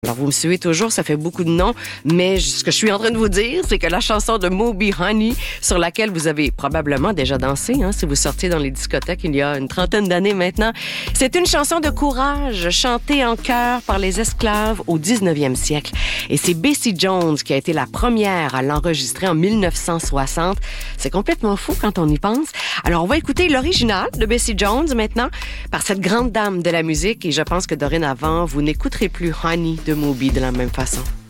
Alors, vous me suivez toujours, ça fait beaucoup de noms, mais ce que je suis en train de vous dire, c'est que la chanson de Moby Honey, sur laquelle vous avez probablement déjà dansé, si vous sortiez dans les discothèques il y a une trentaine d'années maintenant, c'est une chanson de courage chantée en chœur par les esclaves au 19e siècle. Et c'est Bessie Jones qui a été la première à l'enregistrer en 1960. C'est complètement fou quand on y pense. Alors, on va écouter l'original de Bessie Jones maintenant par cette grande dame de la musique et je pense que dorénavant, vous n'écouterez plus Honey de Moby de la même façon.